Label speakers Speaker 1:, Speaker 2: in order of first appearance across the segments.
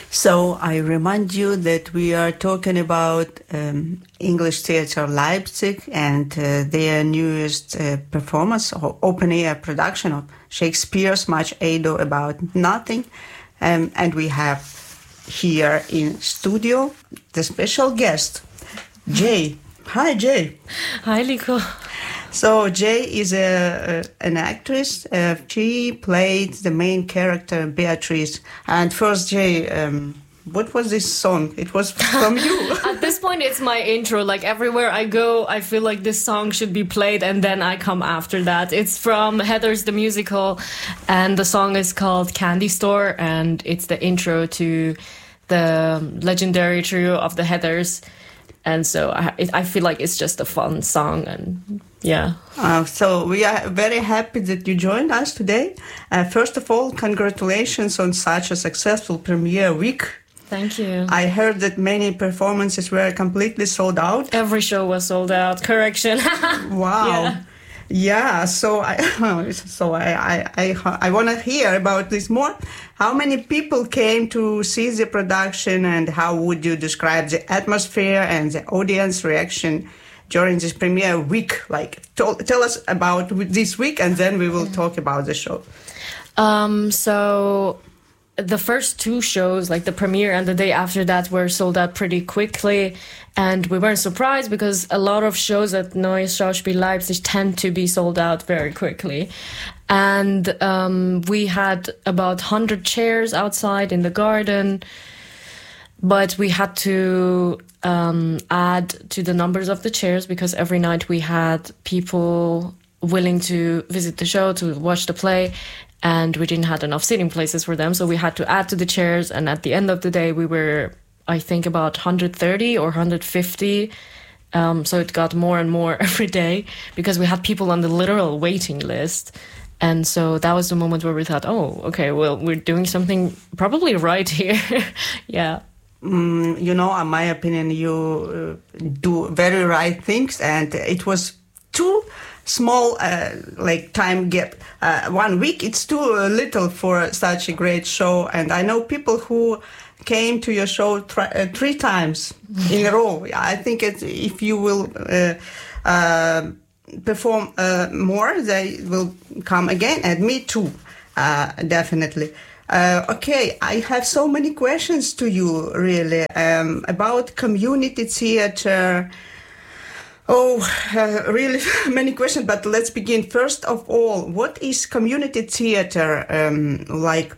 Speaker 1: So I remind you that we are talking about English Theatre Leipzig and their newest performance, or open-air production of Shakespeare's Much Ado About Nothing. And we have here in studio the special guest, Jay. Hi, Jay.
Speaker 2: Hi, Liko.
Speaker 1: So Jay is an actress. She played the main character, Beatrice. And first, Jay, what was this song? It was from you.
Speaker 2: At this point, it's my intro. Like everywhere I go, I feel like this song should be played, and then I come after that. It's from Heathers the Musical, and the song is called Candy Store, and it's the intro to the legendary trio of the Heathers. And so I feel like it's just a fun song, and yeah.
Speaker 1: So we are very happy that you joined us today. First of all, congratulations on such a successful premiere week.
Speaker 2: Thank you.
Speaker 1: I heard that many performances were completely sold out.
Speaker 2: Every show was sold out. Correction.
Speaker 1: Wow. Yeah. So I want to hear about this more. How many people came to see the production, and how would you describe the atmosphere and the audience reaction during this premiere week? Like, tell us about this week, and then we will talk about the show.
Speaker 2: So the first two shows, like the premiere and the day after that, were sold out pretty quickly. And we weren't surprised because a lot of shows at Neues Schauspiel Leipzig tend to be sold out very quickly. And we had about 100 chairs outside in the garden, but we had to add to the numbers of the chairs because every night we had people willing to visit the show, to watch the play, and we didn't have enough sitting places for them, so we had to add to the chairs. And at the end of the day, we were, I think, about 130 or 150. So it got more and more every day because we had people on the literal waiting list. And so that was the moment where we thought, oh, okay, well, we're doing something probably right here. Yeah.
Speaker 1: You know, in my opinion, you do very right things, and it was too small, time gap. 1 week, it's too little for such a great show. And I know people who came to your show 3 times in a row. I think if you will perform more, they will come again, and me too, definitely. Okay, I have so many questions to you, really, about community theater. Really many questions, but let's begin. First of all, what is community theater like?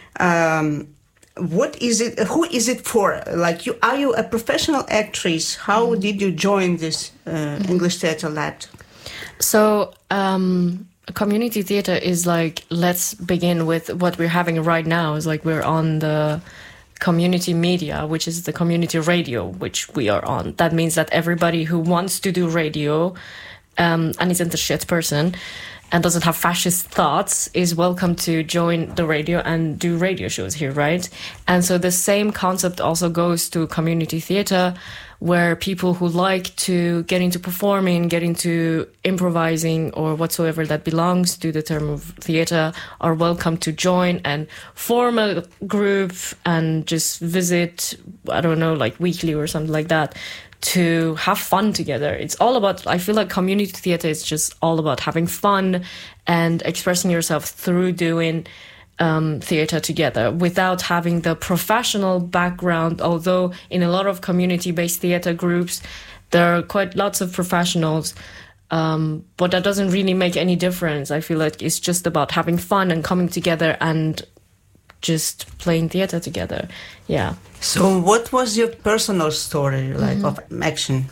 Speaker 1: What is it? Who is it for? Like, are you a professional actress? How did you join this English Theatre Lab?
Speaker 2: So, community theater is like, let's begin with what we're having right now. Is like we're on the community media, which is the community radio, which we are on. That means that everybody who wants to do radio and is an interessiert person and doesn't have fascist thoughts is welcome to join the radio and do radio shows here, right? And so the same concept also goes to community theater, where people who like to get into performing, get into improvising, or whatsoever that belongs to the term of theater, are welcome to join and form a group and just visit, I don't know, like weekly or something like that, to have fun together. It's all about, I feel like community theater is just all about having fun and expressing yourself through doing theater together without having the professional background. Although in a lot of community-based theater groups, there are quite lots of professionals, but that doesn't really make any difference. I feel like it's just about having fun and coming together and just playing theater together. Yeah.
Speaker 1: So what was your personal story like of action?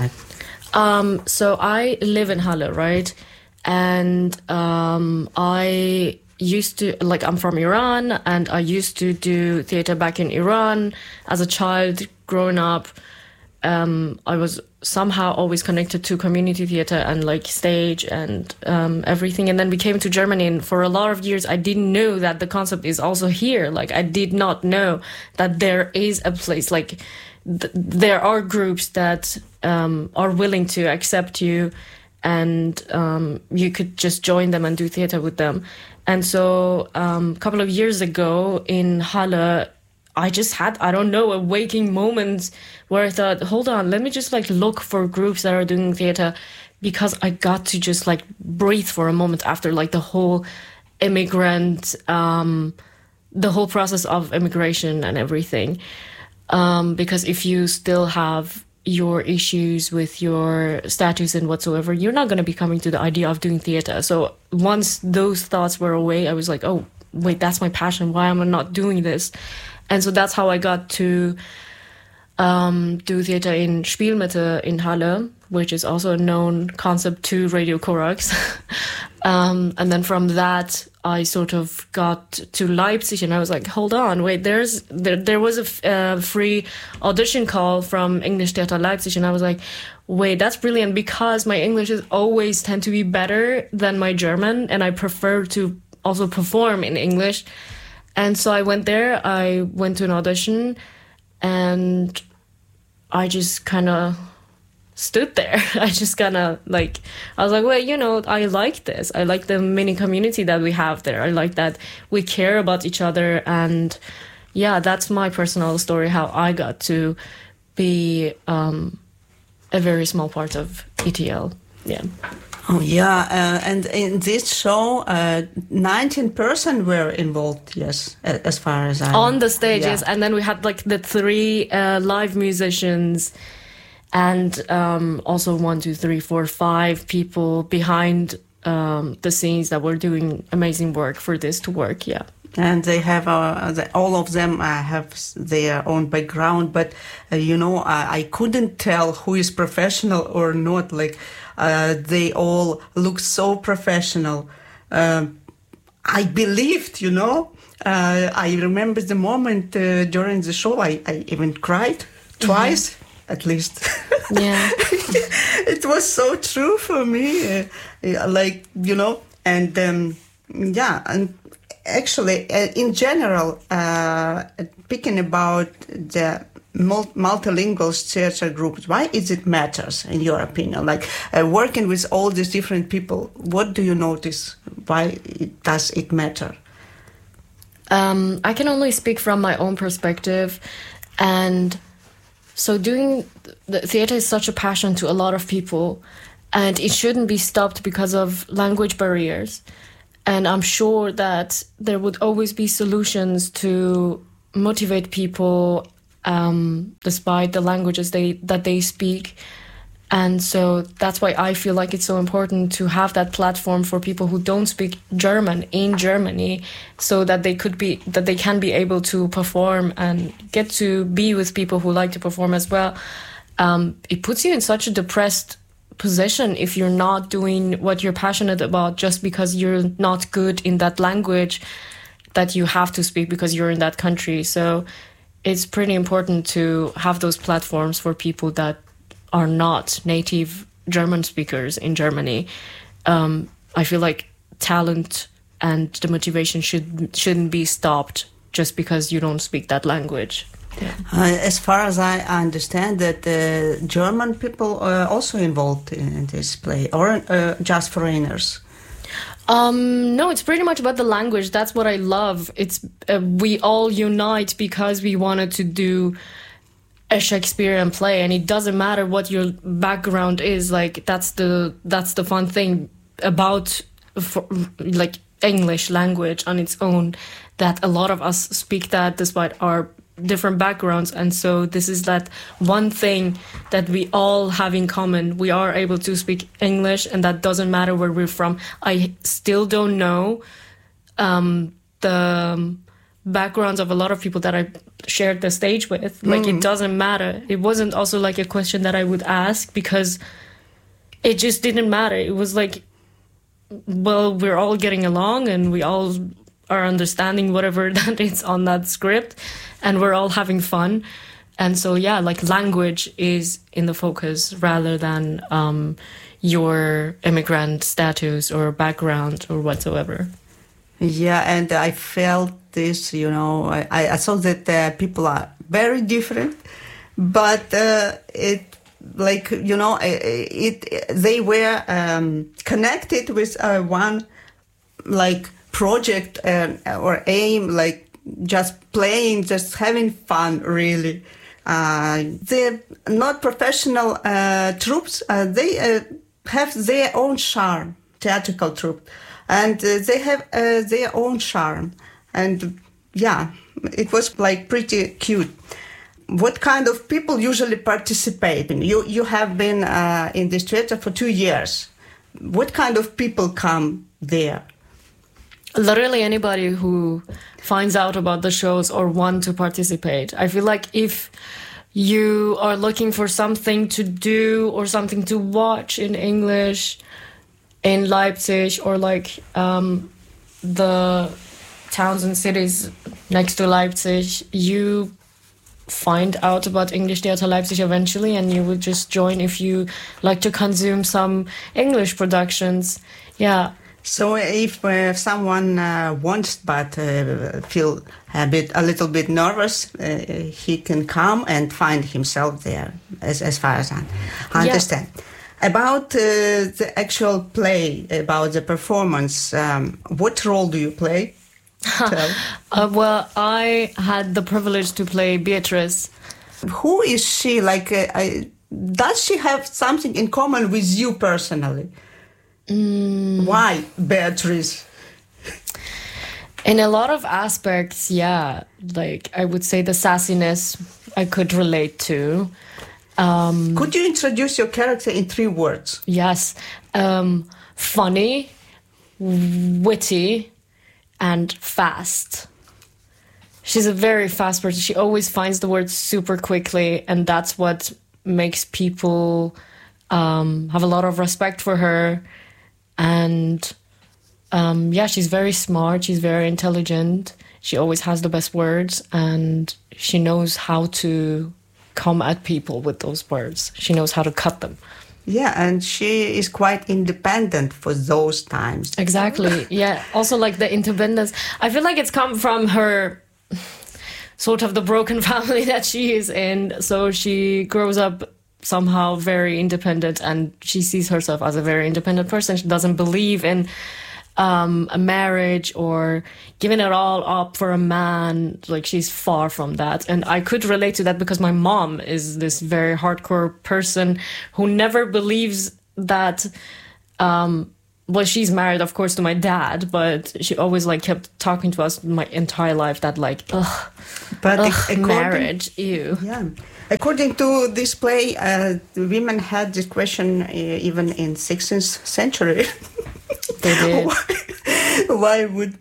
Speaker 2: So I live in Halle, right? And I used to, like, I'm from Iran, and I used to do theater back in Iran as a child growing up. I was somehow always connected to community theater and like stage and everything. And then we came to Germany, and for a lot of years I didn't know that the concept is also here. Like, I did not know that there is a place, like there are groups that are willing to accept you, and you could just join them and do theater with them. And so a couple of years ago in Halle, I just had, I don't know, a waking moment where I thought, hold on, let me just like look for groups that are doing theater, because I got to just like breathe for a moment after like the whole immigrant, the whole process of immigration and everything. Because if you still have your issues with your status and whatsoever, you're not going to be coming to the idea of doing theater. So once those thoughts were away, I was like, oh, wait, that's my passion. Why am I not doing this? And so that's how I got to do theater in Spielmitte in Halle, which is also a known concept to Radio Korax. And then from that, I sort of got to Leipzig, and I was like, hold on, wait, there was a free audition call from English Theater Leipzig, and I was like, wait, that's brilliant, because my English is always tend to be better than my German, and I prefer to also perform in English. And so I went there, I went to an audition, and I just kind of stood there. I just kind of like, I was like, well, you know, I like this. I like the mini community that we have there. I like that we care about each other. And yeah, that's my personal story, how I got to be a very small part of ETL. Yeah.
Speaker 1: Oh, yeah. And in this show, 19% were involved, yes, as far as I...
Speaker 2: On the stages. Yeah. And then we had like the 3 live musicians, and also 1, 2, 3, 4, 5 people behind the scenes that were doing amazing work for this to work, yeah.
Speaker 1: And they have, all of them have their own background, but, you know, I couldn't tell who is professional or not. Like, they all look so professional. I believed, you know. I remember the moment during the show, I even cried twice. Mm-hmm. At least.
Speaker 2: Yeah.
Speaker 1: It was so true for me. Like, you know, and yeah, and actually, in general, speaking about the multilingual theater groups, why is it matters, in your opinion? Like, working with all these different people, what do you notice? Why does it matter?
Speaker 2: I can only speak from my own perspective, and so doing the theater is such a passion to a lot of people, and it shouldn't be stopped because of language barriers. And I'm sure that there would always be solutions to motivate people despite the languages that they speak. And so that's why I feel like it's so important to have that platform for people who don't speak German in Germany, so that they can be able to perform and get to be with people who like to perform as well. It puts you in such a depressed position if you're not doing what you're passionate about just because you're not good in that language that you have to speak because you're in that country. So it's pretty important to have those platforms for people that are not native German speakers in Germany. I feel like talent and the motivation shouldn't be stopped just because you don't speak that language. Yeah.
Speaker 1: As far as I understand, that German people are also involved in this play, or just foreigners?
Speaker 2: No, it's pretty much about the language. That's what I love. It's we all unite because we wanted to do a Shakespearean play, and it doesn't matter what your background is. Like that's the fun thing about like English language on its own, that a lot of us speak that despite our different backgrounds. And so this is that one thing that we all have in common. We are able to speak English, and that doesn't matter where we're from. I still don't know the backgrounds of a lot of people that I shared the stage with. Like, it doesn't matter. It wasn't also like a question that I would ask, because it just didn't matter. It was like, well, we're all getting along and we all are understanding whatever that is on that script, and we're all having fun. And so, yeah, like language is in the focus rather than your immigrant status or background or whatsoever.
Speaker 1: Yeah, and I felt this, you know, I saw that people are very different, but it, like, you know, they were connected with one, like, project or aim, like just playing, just having fun, really. They're not professional troops. They have their own charm, theatrical troupe, and they have their own charm. And yeah, it was like pretty cute. What kind of people usually participate? You have been in this theater for 2 years. What kind of people come there?
Speaker 2: Literally anybody who finds out about the shows or want to participate. I feel like if you are looking for something to do or something to watch in English in Leipzig or like the towns and cities next to Leipzig, you find out about English Theater Leipzig eventually, and you would just join if you like to consume some English productions. Yeah.
Speaker 1: So if someone wants but feel a little bit nervous, he can come and find himself there, as far as I understand. About the actual play, about the performance, what role do you play?
Speaker 2: Well, I had the privilege to play Beatrice.
Speaker 1: Who is she? Does she have something in common with you personally? Why Beatrice?
Speaker 2: In a lot of aspects, yeah. Like, I would say the sassiness I could relate to.
Speaker 1: Could you introduce your character in 3 words?
Speaker 2: Yes. Funny, witty, and fast. She's a very fast person. She always finds the words super quickly, and that's what makes people have a lot of respect for her. And she's very smart. She's very intelligent. She always has the best words, and she knows how to come at people with those words. She knows how to cut them.
Speaker 1: Yeah, and she is quite independent for those times.
Speaker 2: Exactly, yeah. Also, like, the independence. I feel like it's come from her sort of the broken family that she is in. So she grows up somehow very independent, and she sees herself as a very independent person. She doesn't believe in a marriage or giving it all up for a man. Like, she's far from that. And I could relate to that because my mom is this very hardcore person who never believes that well, she's married, of course, to my dad, but she always like kept talking to us my entire life that like, marriage, ew.
Speaker 1: Yeah. According to this play, women had this question even in 16th century.
Speaker 2: They did.
Speaker 1: Why would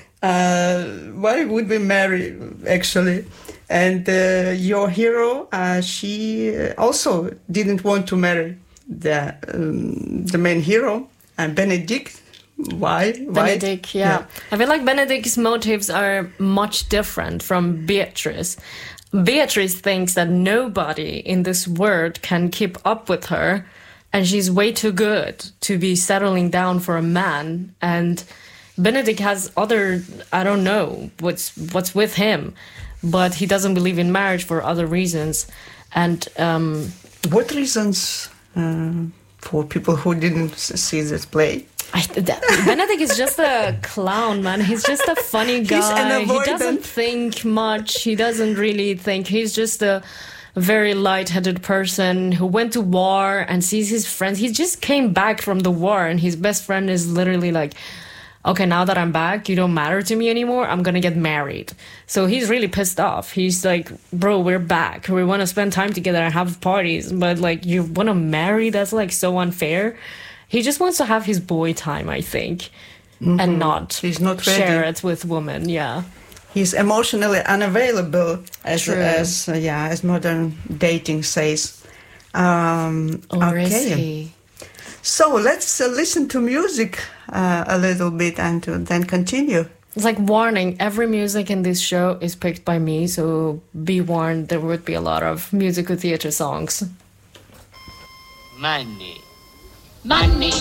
Speaker 1: we marry, actually? And your hero, she also didn't want to marry the main hero, Benedict. Why?
Speaker 2: Benedict, yeah. I feel like Benedict's motives are much different from Beatrice. Beatrice thinks that nobody in this world can keep up with her, and she's way too good to be settling down for a man. And Benedict has other, I don't know what's with him, but he doesn't believe in marriage for other reasons. And
Speaker 1: what reasons for people who didn't see this play?
Speaker 2: Benedict is just a clown, man. He's just a funny guy. He doesn't think much. He doesn't really think. He's just a very light-headed person who went to war and sees his friends. He just came back from the war, and his best friend is literally like, okay, now that I'm back, you don't matter to me anymore. I'm going to get married. So he's really pissed off. He's like, bro, we're back. We want to spend time together and have parties. But like, you want to marry? That's like so unfair. He just wants to have his boy time, I think, and he's not share it with women. Yeah,
Speaker 1: he's emotionally unavailable, as modern dating says.
Speaker 2: Is he?
Speaker 1: So let's listen to music a little bit and then continue.
Speaker 2: It's like warning: every music in this show is picked by me, so be warned. There would be a lot of musical theater songs.
Speaker 3: Money. Money,